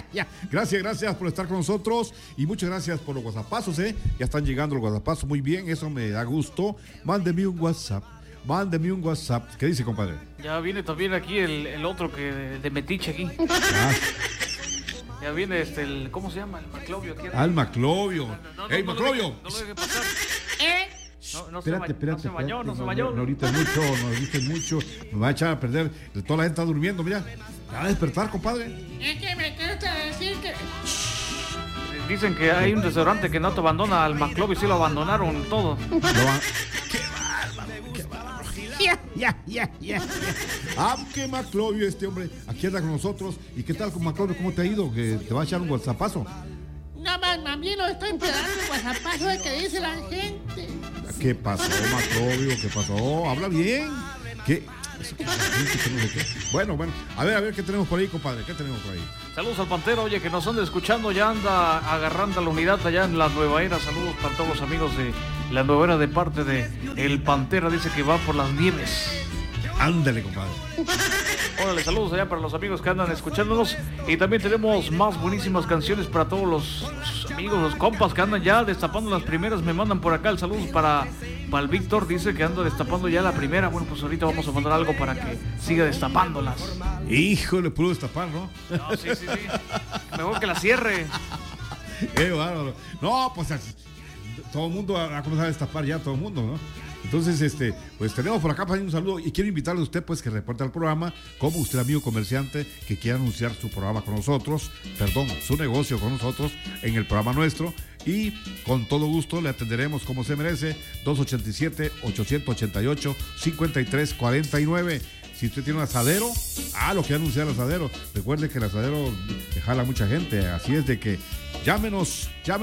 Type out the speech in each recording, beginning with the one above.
Ya. Gracias por estar con nosotros y muchas gracias por los WhatsAppazos, Ya están llegando los WhatsAppazos, muy bien, eso me da gusto. Mándeme un WhatsApp. ¿Qué dice, compadre? Ya viene también aquí el otro que de Metiche aquí. Ah. Ya viene ¿cómo se llama? El Maclovio aquí. Al Maclovio. ¡Ey, Maclovio! No lo deje pasar. Espérate. No se bañó. No grites mucho. Me va a echar a perder. Toda la gente está durmiendo, mira. Me va a despertar, compadre. Es que me gusta decir que... Dicen que hay un restaurante que no te abandona al Maclovio, sí lo abandonaron todo. ¡Qué bárbaro! Ya. ¡Qué Maclovio este hombre! Aquí anda con nosotros. ¿Y qué tal con Maclovio? ¿Cómo te ha ido? ¿Que te va a echar un WhatsAppazo? No, también lo estoy esperando el WhatsAppazo de que dice la gente. ¿Qué pasó, Maclovio? ¿Qué pasó? Habla bien. ¿Qué? Bueno, a ver, ¿qué tenemos por ahí, compadre? ¿Qué tenemos por ahí? Saludos al Pantera, oye, que nos anda escuchando, ya anda agarrando a la unidad allá en La Nueva Era. Saludos para todos los amigos de La Nueva Era de parte de El Pantera, dice que va por las nieves. Ándale, compadre. Órale, saludos allá para los amigos que andan escuchándonos. Y también tenemos más buenísimas canciones para todos los amigos, los compas que andan ya destapando las primeras. Me mandan por acá el saludo para el Víctor, dice que anda destapando ya la primera. Bueno, pues ahorita vamos a mandar algo para que siga destapándolas. Híjole, pudo destapar, ¿no? No, sí. Mejor que la cierre. Qué bárbaro. No, pues todo el mundo ha comenzado a destapar ya, todo el mundo, ¿no? Entonces, pues tenemos por acá para un saludo y quiero invitarle a usted, pues, que reporte al programa, como usted, amigo comerciante, que quiera anunciar su programa con nosotros, su negocio con nosotros en el programa nuestro, y con todo gusto le atenderemos como se merece. 287-888-5349. Si usted tiene un asadero, lo que anunciar el asadero. Recuerde que el asadero jala mucha gente, así es de que llámenos al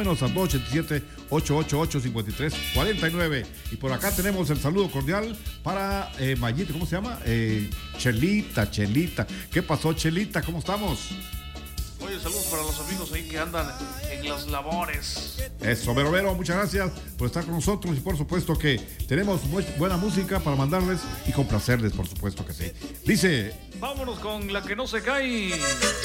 287-888-5349. Y por acá tenemos el saludo cordial para Mayita, ¿cómo se llama? Chelita. ¿Qué pasó, Chelita? ¿Cómo estamos? Oye, saludos para los amigos ahí que andan en las labores. Eso, Vero, muchas gracias por estar con nosotros y por supuesto que tenemos buena música para mandarles y complacerles, por supuesto que sí. Dice... Vámonos con la que no se cae.